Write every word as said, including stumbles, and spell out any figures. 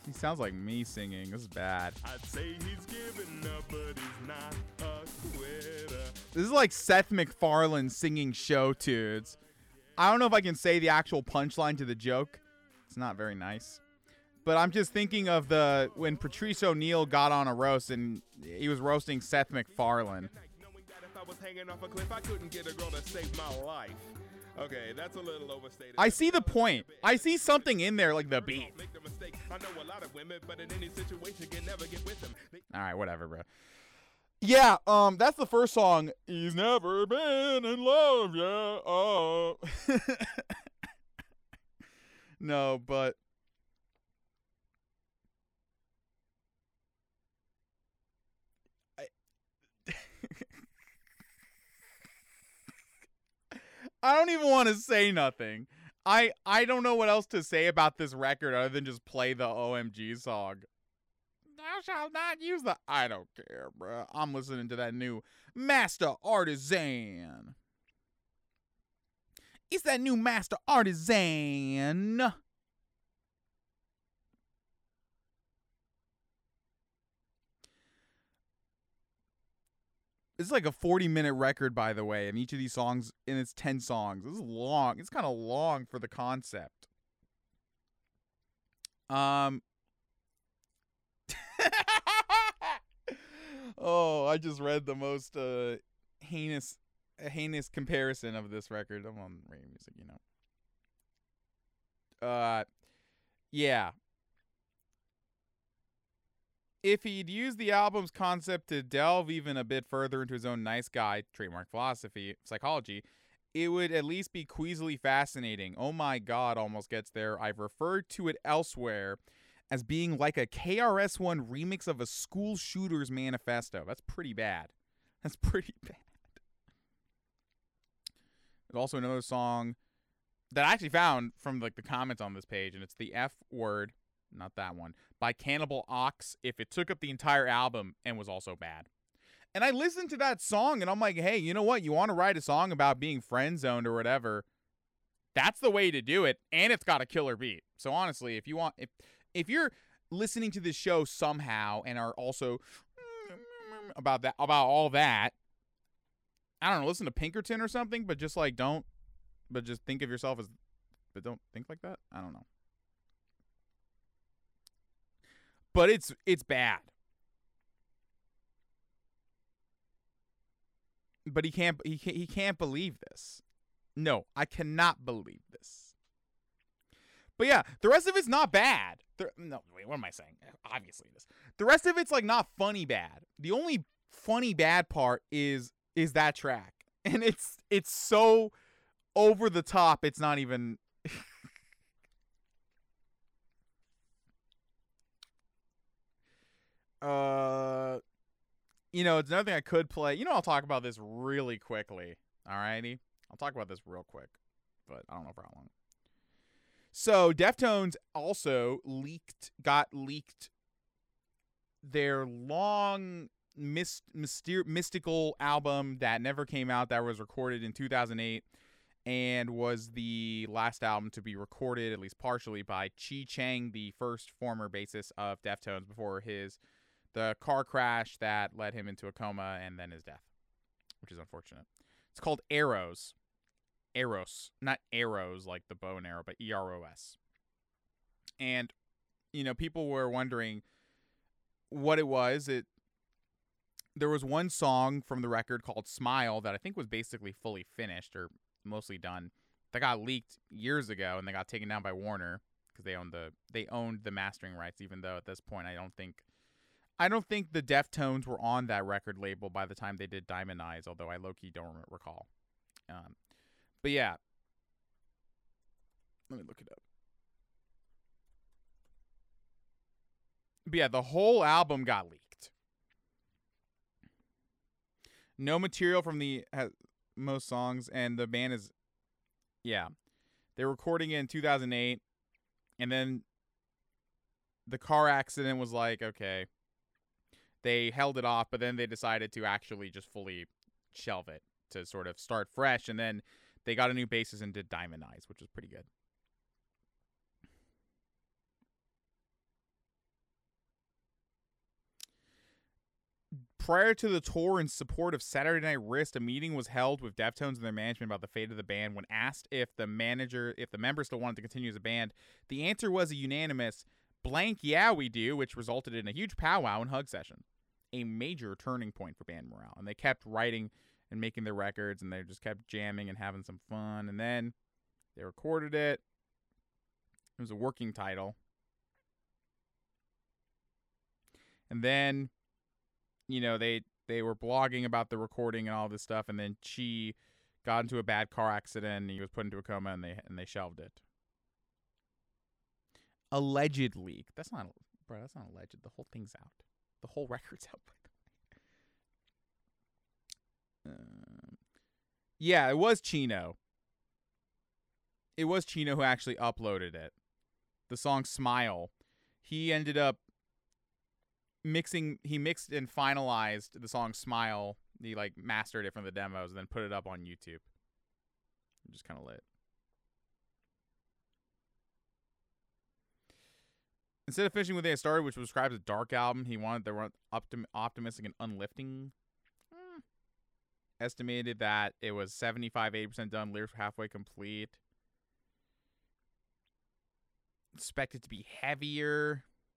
He sounds like me singing. This is bad. I'd say he's giving up, but he's not a quitter. This is like Seth MacFarlane singing show tunes. I don't know if I can say the actual punchline to the joke. It's not very nice. But I'm just thinking of the when Patrice O'Neal got on a roast and he was roasting Seth MacFarlane. Knowing that if I was hanging off a cliff, I couldn't get a girl to save my life. Okay, that's a little overstated. I see the point. I see something in there like the beat. Make the mistake. I know a lot of women, but in any situation can never get with them. They- All right, whatever, bro. Yeah, um, that's the first song. He's never been in love, yeah. Oh. No, but I I don't even want to say nothing. I I don't know what else to say about this record other than just play the O M G song. Thou shalt not use the... I don't care, bro. I'm listening to that new Master Artisan. It's that new Master Artisan. It's like a forty minute record, by the way, and each of these songs, and it's ten songs. This is long. It's kind of long for the concept. Um... Oh, I just read the most uh, heinous heinous comparison of this record. I'm on radio music, you know. Uh, yeah. If he'd used the album's concept to delve even a bit further into his own nice guy, trademark philosophy, psychology, it would at least be queasily fascinating. Oh my God, almost gets there. I've referred to it elsewhere as being like a K R S One remix of a school shooter's manifesto. That's pretty bad. That's pretty bad. There's also another song that I actually found from like the comments on this page, and it's The F Word, not that one, by Cannibal Ox, if it took up the entire album and was also bad. And I listened to that song, and I'm like, hey, you know what? You want to write a song about being friend-zoned or whatever, that's the way to do it, and it's got a killer beat. So honestly, if you want... if If you're listening to this show somehow and are also about that, about all that, I don't know, listen to Pinkerton or something, but just like don't, but just think of yourself as, but don't think like that. I don't know. But it's it's bad. But he can't he can't, he can't believe this. No, I cannot believe this. But yeah, the rest of it's not bad. The, no, wait, what am I saying? Obviously it is. The rest of it's like not funny bad. The only funny bad part is is that track. And it's it's so over the top, it's not even uh you know, it's another thing I could play. You know, I'll talk about this really quickly. Alrighty? I'll talk about this real quick. But I don't know for how long. So Deftones also leaked, got leaked their long myst, myster, mystical album that never came out, that was recorded in two thousand eight and was the last album to be recorded, at least partially, by Chi Chang, the first former bassist of Deftones, before his the car crash that led him into a coma and then his death, which is unfortunate. It's called Arrows. Eros, not arrows like the bow and arrow, but E R O S. And, you know, people were wondering what it was. It there was one song from the record called Smile that I think was basically fully finished or mostly done that got leaked years ago, and they got taken down by Warner because they owned the they owned the mastering rights, even though at this point I don't think I don't think the Deftones were on that record label by the time they did Diamond Eyes, although I low-key don't recall. Um But yeah, let me look it up. But yeah, the whole album got leaked. No material from the has, most songs, and the band is, yeah, they're recording it in two thousand eight, and then the car accident was like, okay, they held it off, but then they decided to actually just fully shelve it to sort of start fresh, and then they got a new bassist and did Diamond Eyes, which was pretty good. Prior to the tour, in support of Saturday Night Wrist, a meeting was held with Deftones and their management about the fate of the band. When asked if the manager, if the members still wanted to continue as a band, the answer was a unanimous blank yeah we do, which resulted in a huge powwow and hug session, a major turning point for band morale. And they kept writing and making their records, and they just kept jamming and having some fun. And then they recorded it. It was a working title. And then, you know, they they were blogging about the recording and all this stuff, and then she got into a bad car accident, and he was put into a coma, and they and they shelved it. Allegedly. That's not, bro, that's not alleged. The whole thing's out. The whole record's out, by the way. Um, yeah, it was Chino. It was Chino who actually uploaded it. The song Smile. He ended up mixing, he mixed and finalized the song Smile. He like mastered it from the demos and then put it up on YouTube. Just kind of lit. Instead of finishing with they started, which was described as a dark album, he wanted the run optim- optimistic and unlifting. Hmm. Estimated that it was seventy-five, eighty percent done, lyrics halfway complete. Expected to be heavier.